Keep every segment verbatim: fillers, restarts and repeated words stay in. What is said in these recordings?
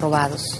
robados.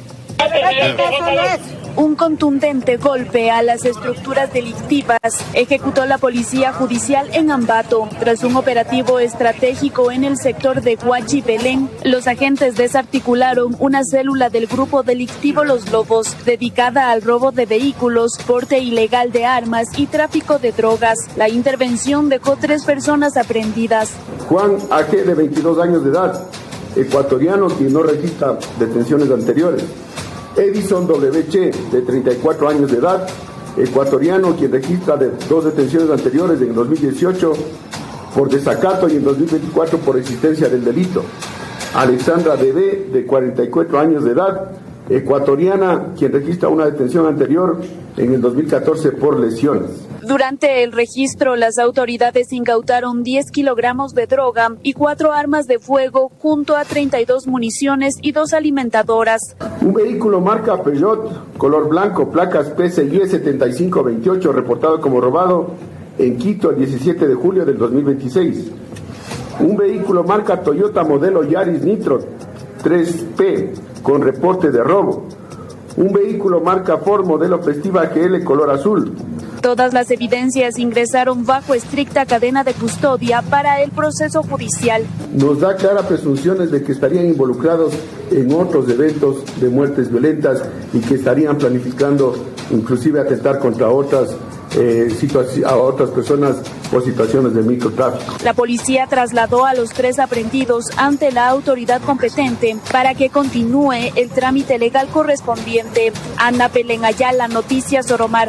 Un contundente golpe a las estructuras delictivas ejecutó la Policía Judicial en Ambato. Tras un operativo estratégico en el sector de Huachi, Belén, los agentes desarticularon una célula del grupo delictivo Los Lobos, dedicada al robo de vehículos, porte ilegal de armas y tráfico de drogas. La intervención dejó tres personas aprehendidas. Juan A G, de veintidós años de edad, ecuatoriano, quien no registra detenciones anteriores. Edison W Che, de treinta y cuatro años de edad, ecuatoriano, quien registra de dos detenciones anteriores en dos mil dieciocho por desacato y en dos mil veinticuatro por existencia del delito. Alexandra D B, de cuarenta y cuatro años de edad, ecuatoriana, quien registra una detención anterior en el dos mil catorce por lesiones. Durante el registro, las autoridades incautaron diez kilogramos de droga y cuatro armas de fuego, junto a treinta y dos municiones y dos alimentadoras. Un vehículo marca Peugeot, color blanco, placas P C Y setenta y cinco veintiocho, reportado como robado en Quito el diecisiete de julio del dos mil veintiséis. Un vehículo marca Toyota modelo Yaris Nitro tres P, con reporte de robo. Un vehículo marca Ford modelo Festiva G L color azul. Todas las evidencias ingresaron bajo estricta cadena de custodia para el proceso judicial. Nos da claras presunciones de que estarían involucrados en otros eventos de muertes violentas y que estarían planificando inclusive atentar contra otras eh, situa- a otras personas por situaciones de microtráfico. La policía trasladó a los tres aprehendidos ante la autoridad competente para que continúe el trámite legal correspondiente. Ana Belén Ayala, Noticias Oromar.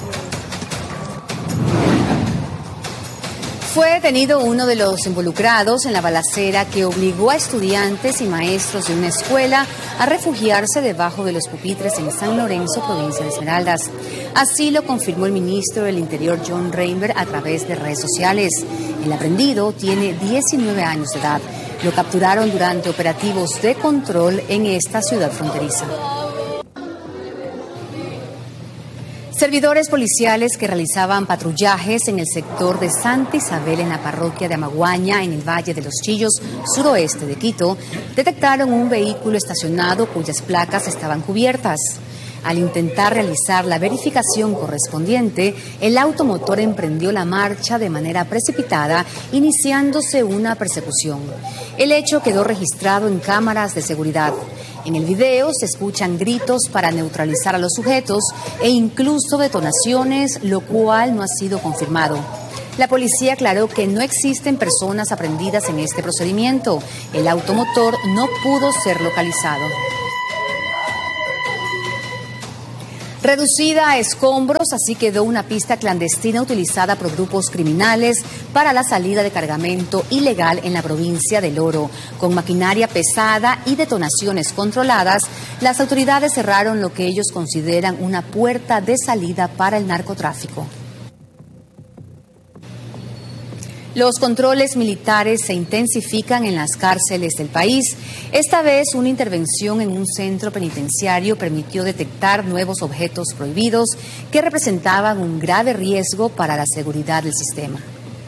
Fue detenido uno de los involucrados en la balacera que obligó a estudiantes y maestros de una escuela a refugiarse debajo de los pupitres en San Lorenzo, provincia de Esmeraldas. Así lo confirmó el ministro del Interior, John Reinberg, a través de redes sociales. El aprendido tiene diecinueve años de edad. Lo capturaron durante operativos de control en esta ciudad fronteriza. Servidores policiales que realizaban patrullajes en el sector de Santa Isabel en la parroquia de Amaguaña, en el Valle de los Chillos, suroeste de Quito, detectaron un vehículo estacionado cuyas placas estaban cubiertas. Al intentar realizar la verificación correspondiente, el automotor emprendió la marcha de manera precipitada, iniciándose una persecución. El hecho quedó registrado en cámaras de seguridad. En el video se escuchan gritos para neutralizar a los sujetos e incluso detonaciones, lo cual no ha sido confirmado. La policía aclaró que no existen personas aprendidas en este procedimiento. El automotor no pudo ser localizado. Reducida a escombros, así quedó una pista clandestina utilizada por grupos criminales para la salida de cargamento ilegal en la provincia del Oro. Con maquinaria pesada y detonaciones controladas, las autoridades cerraron lo que ellos consideran una puerta de salida para el narcotráfico. Los controles militares se intensifican en las cárceles del país. Esta vez, una intervención en un centro penitenciario permitió detectar nuevos objetos prohibidos que representaban un grave riesgo para la seguridad del sistema.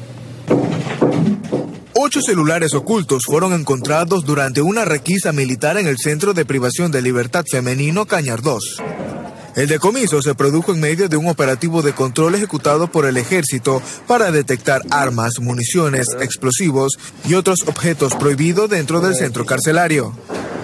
Ocho celulares ocultos fueron encontrados durante una requisa militar en el Centro de Privación de Libertad Femenino Cañar dos. El decomiso se produjo en medio de un operativo de control ejecutado por el Ejército para detectar armas, municiones, explosivos y otros objetos prohibidos dentro del centro carcelario.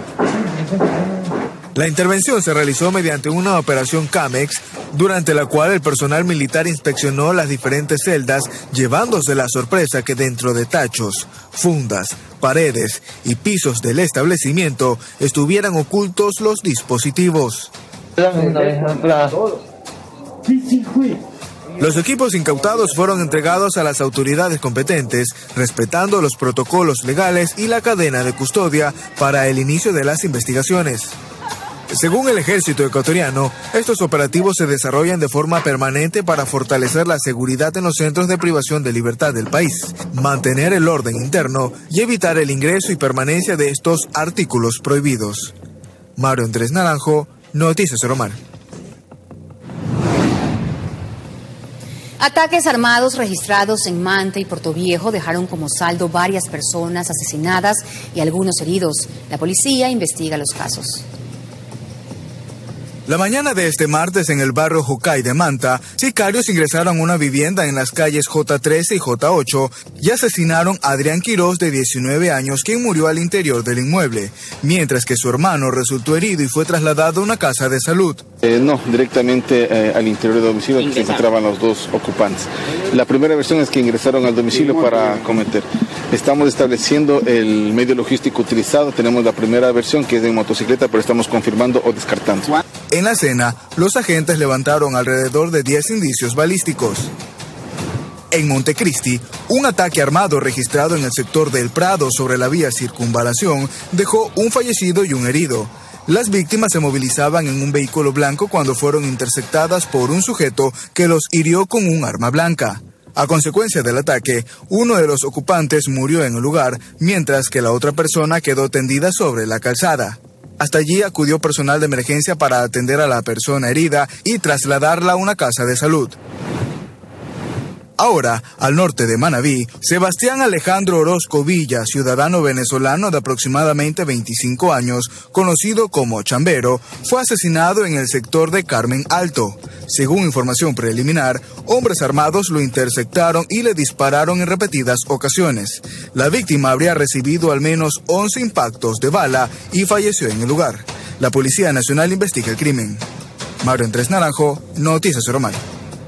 La intervención se realizó mediante una operación CAMEX, durante la cual el personal militar inspeccionó las diferentes celdas, llevándose la sorpresa que dentro de tachos, fundas, paredes y pisos del establecimiento estuvieran ocultos los dispositivos. Los equipos incautados fueron entregados a las autoridades competentes, respetando los protocolos legales y la cadena de custodia para el inicio de las investigaciones. Según el ejército ecuatoriano, estos operativos se desarrollan de forma permanente para fortalecer la seguridad en los centros de privación de libertad del país, mantener el orden interno y evitar el ingreso y permanencia de estos artículos prohibidos. Mario Andrés Naranjo, Noticias Oromar. Ataques armados registrados en Manta y Portoviejo dejaron como saldo varias personas asesinadas y algunos heridos. La policía investiga los casos. La mañana de este martes en el barrio Jucay de Manta, sicarios ingresaron a una vivienda en las calles J trece y J ocho y asesinaron a Adrián Quiroz, de diecinueve años, quien murió al interior del inmueble, mientras que su hermano resultó herido y fue trasladado a una casa de salud. Eh, no, directamente eh, al interior del domicilio que se encontraban los dos ocupantes. La primera versión es que ingresaron al domicilio para cometer. Estamos estableciendo el medio logístico utilizado. Tenemos la primera versión, que es en motocicleta, pero estamos confirmando o descartando. En la escena, los agentes levantaron alrededor de diez indicios balísticos. En Montecristi, un ataque armado registrado en el sector del Prado sobre la vía Circunvalación dejó un fallecido y un herido. Las víctimas se movilizaban en un vehículo blanco cuando fueron interceptadas por un sujeto que los hirió con un arma blanca. A consecuencia del ataque, uno de los ocupantes murió en el lugar, mientras que la otra persona quedó tendida sobre la calzada. Hasta allí acudió personal de emergencia para atender a la persona herida y trasladarla a una casa de salud. Ahora, al norte de Manabí, Sebastián Alejandro Orozco Villa, ciudadano venezolano de aproximadamente veinticinco años, conocido como Chambero, fue asesinado en el sector de Carmen Alto. Según información preliminar, hombres armados lo interceptaron y le dispararon en repetidas ocasiones. La víctima habría recibido al menos once impactos de bala y falleció en el lugar. La Policía Nacional investiga el crimen. Mario Andrés Naranjo, Noticias Cero Mal.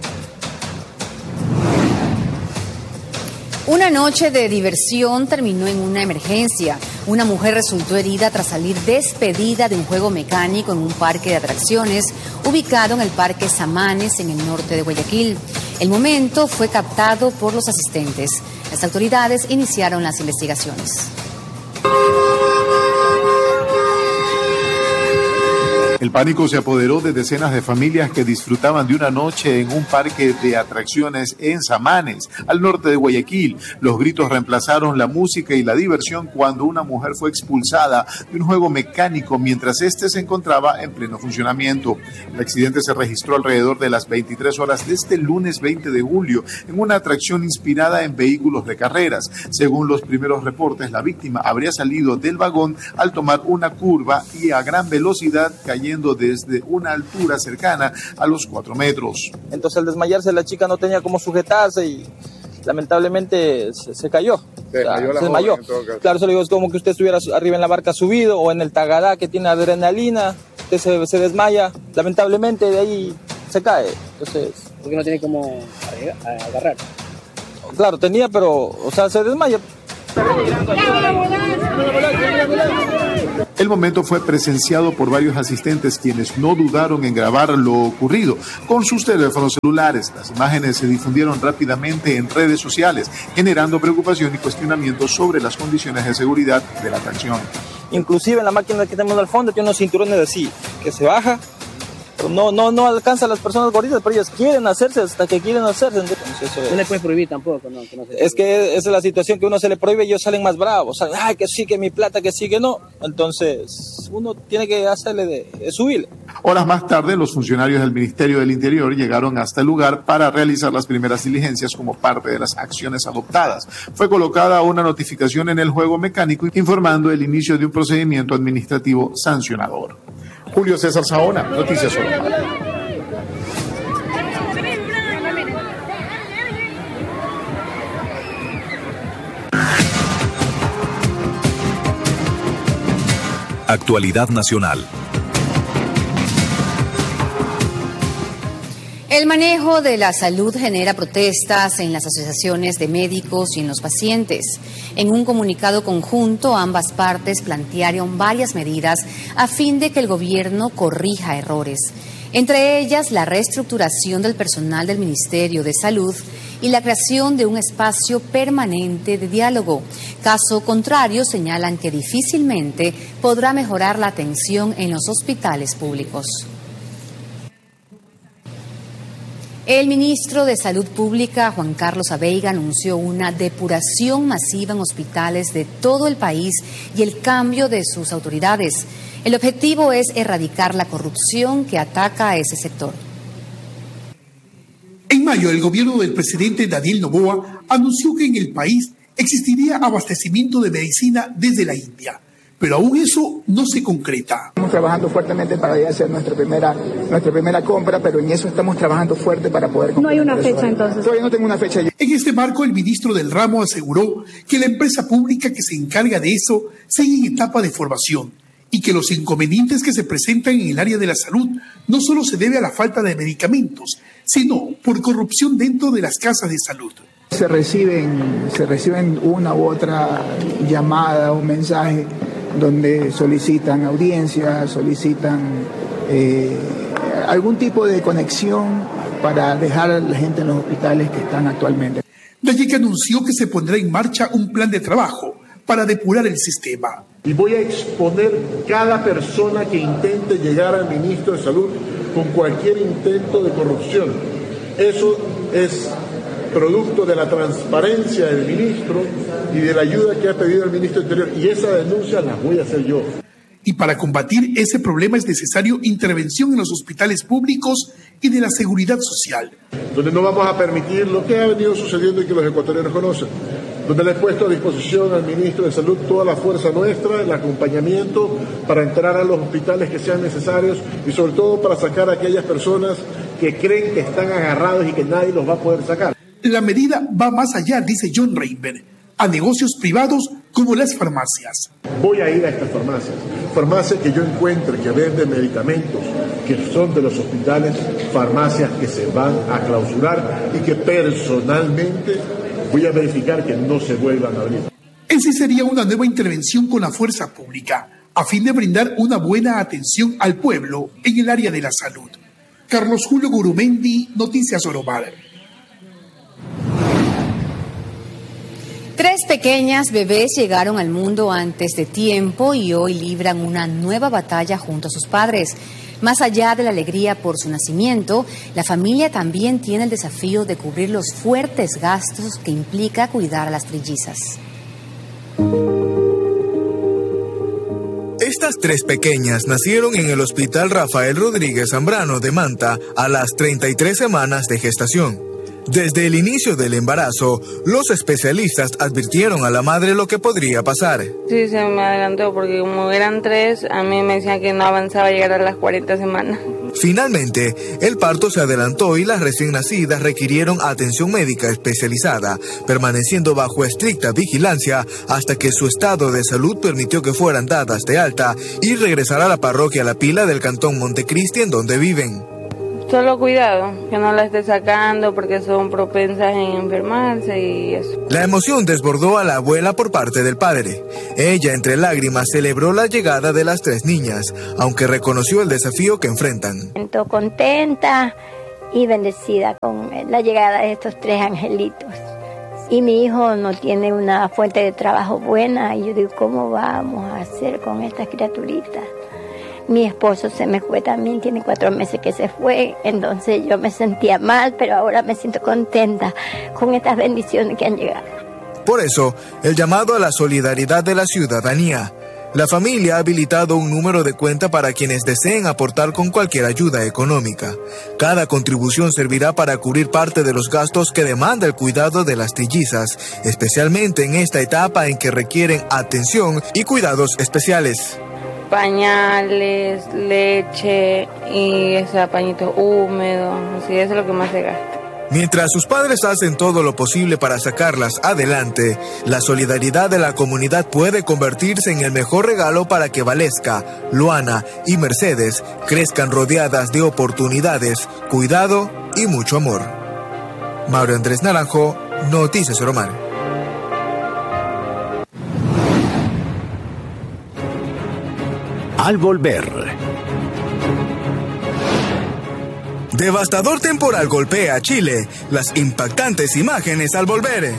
Una noche de diversión terminó en una emergencia. Una mujer resultó herida tras salir despedida de un juego mecánico en un parque de atracciones ubicado en el Parque Samanes, en el norte de Guayaquil. El momento fue captado por los asistentes. Las autoridades iniciaron las investigaciones. El pánico se apoderó de decenas de familias que disfrutaban de una noche en un parque de atracciones en Samanes, al norte de Guayaquil. Los gritos reemplazaron la música y la diversión cuando una mujer fue expulsada de un juego mecánico mientras este se encontraba en pleno funcionamiento. El accidente se registró alrededor de las veintitrés horas de este lunes veinte de julio en una atracción inspirada en vehículos de carreras. Según los primeros reportes, la víctima habría salido del vagón al tomar una curva y a gran velocidad cayendo desde una altura cercana a los cuatro metros. Entonces al desmayarse la chica no tenía cómo sujetarse y lamentablemente se, se cayó. Se, o sea, cayó se desmayó. Claro, eso le digo, es como que usted estuviera arriba en la barca subido o en el tagadá que tiene adrenalina, usted se, se desmaya, lamentablemente de ahí se cae. Entonces, porque no tiene cómo agarrar. Claro, tenía, pero, o sea, se desmaya. El momento fue presenciado por varios asistentes quienes no dudaron en grabar lo ocurrido con sus teléfonos celulares. Las imágenes se difundieron rápidamente en redes sociales, generando preocupación y cuestionamientos sobre las condiciones de seguridad de la atracción. Inclusive en la máquina que tenemos al fondo tiene unos cinturones así, que se baja, pero no, no, no alcanza a las personas gorditas, pero ellas quieren hacerse hasta que quieren hacerse. Entonces, no le puede prohibir tampoco, ¿no? Que no se es que esa es la situación que uno se le prohíbe y ellos salen más bravos. Salen, ay, que sí, que mi plata, que sí, que no. Entonces, uno tiene que hacerle de, de subirle. Horas más tarde, los funcionarios del Ministerio del Interior llegaron hasta el lugar para realizar las primeras diligencias como parte de las acciones adoptadas. Fue colocada una notificación en el juego mecánico informando el inicio de un procedimiento administrativo sancionador. Julio César Saona, Noticias Cero Mal. Actualidad nacional. El manejo de la salud genera protestas en las asociaciones de médicos y en los pacientes. En un comunicado conjunto, ambas partes plantearon varias medidas a fin de que el gobierno corrija errores, entre ellas la reestructuración del personal del Ministerio de Salud y la creación de un espacio permanente de diálogo. Caso contrario, señalan que difícilmente podrá mejorar la atención en los hospitales públicos. El ministro de Salud Pública, Juan Carlos Abeiga, anunció una depuración masiva en hospitales de todo el país y el cambio de sus autoridades. El objetivo es erradicar la corrupción que ataca a ese sector. En mayo, el gobierno del presidente Daniel Noboa anunció que en el país existiría abastecimiento de medicina desde la India, pero aún eso no se concreta. Estamos trabajando fuertemente para ya hacer nuestra primera, nuestra primera compra, pero en eso estamos trabajando fuerte para poder comprar. No hay una fecha entonces. Todavía no tengo una fecha. En este marco, el ministro del ramo aseguró que la empresa pública que se encarga de eso sigue en etapa de formación y que los inconvenientes que se presentan en el área de la salud no solo se debe a la falta de medicamentos, sino por corrupción dentro de las casas de salud. Se reciben, se reciben una u otra llamada o mensaje donde solicitan audiencia, solicitan eh, algún tipo de conexión para dejar a la gente en los hospitales que están actualmente. De allí que anunció que se pondrá en marcha un plan de trabajo para depurar el sistema. Y voy a exponer cada persona que intente llegar al ministro de Salud con cualquier intento de corrupción. Eso es producto de la transparencia del ministro y de la ayuda que ha pedido el ministro del Interior. Y esa denuncia la voy a hacer yo. Y para combatir ese problema es necesario intervención en los hospitales públicos y de la seguridad social. Donde no vamos a permitir lo que ha venido sucediendo y que los ecuatorianos conocen. Donde le he puesto a disposición al ministro de Salud toda la fuerza nuestra, el acompañamiento para entrar a los hospitales que sean necesarios y sobre todo para sacar a aquellas personas que creen que están agarrados y que nadie los va a poder sacar. La medida va más allá, dice John Reinberg, a negocios privados como las farmacias. Voy a ir a estas farmacias, farmacias que yo encuentre que venden medicamentos que son de los hospitales, farmacias que se van a clausurar y que personalmente voy a verificar que no se vuelvan a abrir. Esa sería una nueva intervención con la fuerza pública, a fin de brindar una buena atención al pueblo en el área de la salud. Carlos Julio Gurumendi, Noticias Oromar. Tres pequeñas bebés llegaron al mundo antes de tiempo y hoy libran una nueva batalla junto a sus padres. Más allá de la alegría por su nacimiento, la familia también tiene el desafío de cubrir los fuertes gastos que implica cuidar a las trillizas. Estas tres pequeñas nacieron en el Hospital Rafael Rodríguez Zambrano de Manta a las treinta y tres semanas de gestación. Desde el inicio del embarazo, los especialistas advirtieron a la madre lo que podría pasar. Sí, se me adelantó porque como eran tres, a mí me decían que no avanzaba a llegar a las cuarenta semanas. Finalmente, el parto se adelantó y las recién nacidas requirieron atención médica especializada, permaneciendo bajo estricta vigilancia hasta que su estado de salud permitió que fueran dadas de alta y regresar a la parroquia La Pila del cantón Montecristi, en donde viven. Solo cuidado, que no la esté sacando porque son propensas en enfermarse y eso. La emoción desbordó a la abuela por parte del padre. Ella, entre lágrimas, celebró la llegada de las tres niñas, aunque reconoció el desafío que enfrentan. Estoy contenta y bendecida con la llegada de estos tres angelitos. Y mi hijo no tiene una fuente de trabajo buena y yo digo, ¿cómo vamos a hacer con estas criaturitas? Mi esposo se me fue también, tiene cuatro meses que se fue, entonces yo me sentía mal, pero ahora me siento contenta con estas bendiciones que han llegado. Por eso, el llamado a la solidaridad de la ciudadanía. La familia ha habilitado un número de cuenta para quienes deseen aportar con cualquier ayuda económica. Cada contribución servirá para cubrir parte de los gastos que demanda el cuidado de las trillizas, especialmente en esta etapa en que requieren atención y cuidados especiales. Pañales, leche y ese pañito húmedo, así eso es lo que más se gasta. Mientras sus padres hacen todo lo posible para sacarlas adelante, la solidaridad de la comunidad puede convertirse en el mejor regalo para que Valesca, Luana y Mercedes crezcan rodeadas de oportunidades, cuidado y mucho amor. Mauro Andrés Naranjo, Noticias Oromar. Al volver. Devastador temporal golpea a Chile. Las impactantes imágenes al volver.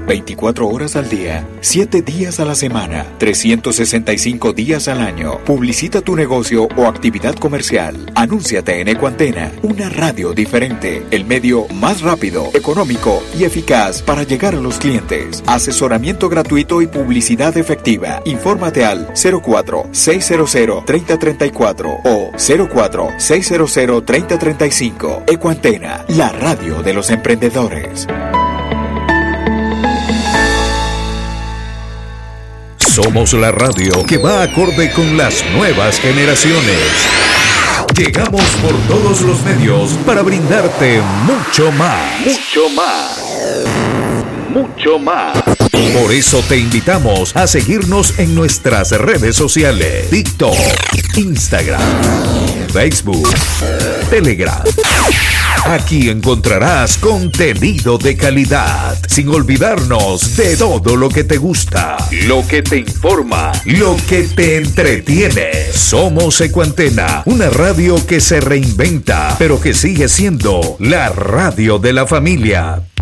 veinticuatro horas al día, siete días a la semana, trescientos sesenta y cinco días al año. Publicita tu negocio o actividad comercial. Anúnciate en Ecuantena, una radio diferente, el medio más rápido, económico y eficaz para llegar a los clientes. Asesoramiento gratuito y publicidad efectiva. Infórmate al cero cuatro seis cero cero tres cero tres cuatro o cero cuatro seis cero cero tres cero tres cinco. Ecuantena, la radio de los emprendedores. Somos la radio que va acorde con las nuevas generaciones. Llegamos por todos los medios para brindarte mucho más. Mucho más. Mucho más. Por eso te invitamos a seguirnos en nuestras redes sociales: TikTok, Instagram, Facebook, Telegram. Aquí encontrarás contenido de calidad, sin olvidarnos de todo lo que te gusta, lo que te informa, lo que te entretiene. Somos Ecuantena, una radio que se reinventa, pero que sigue siendo la radio de la familia.